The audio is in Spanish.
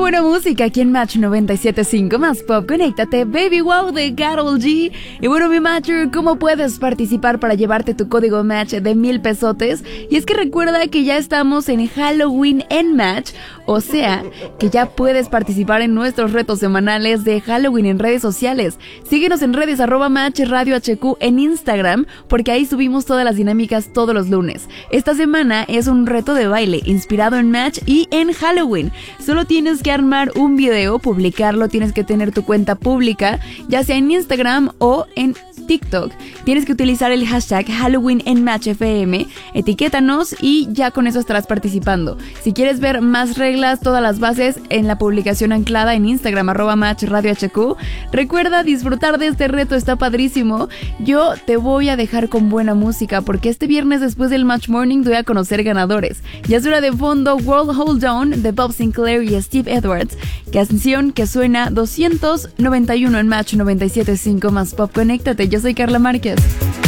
buena música aquí en Match 97.5 más pop. Conéctate, Baby Wow de Karol G. Y bueno, mi Matcher, ¿cómo puedes participar para llevarte tu código Match de 1,000 pesotes? Y es que recuerda que ya estamos en Halloween en Match, o sea, que ya puedes participar en nuestros retos semanales de Halloween en redes sociales. Síguenos en redes @Match Radio HQ en Instagram, porque ahí subimos todas las dinámicas todos los lunes. Esta semana es un reto de baile inspirado en Match y en Halloween. Solo tienes que armar un video, publicarlo, tienes que tener tu cuenta pública, ya sea en Instagram o en TikTok. Tienes que utilizar el hashtag Halloween en Match FM, etiquétanos y ya con eso estarás participando. Si quieres ver más reglas, todas las bases en la publicación anclada en Instagram @Match Radio HQ. Recuerda disfrutar de este reto, está padrísimo. Yo te voy a dejar con buena música porque este viernes después del Match Morning doy a conocer ganadores. Ya suena de fondo World Hold On de Bob Sinclair y Steve Edwards, canción que suena 291 en Match 97.5 más pop. Conéctate, yo soy Carla Márquez.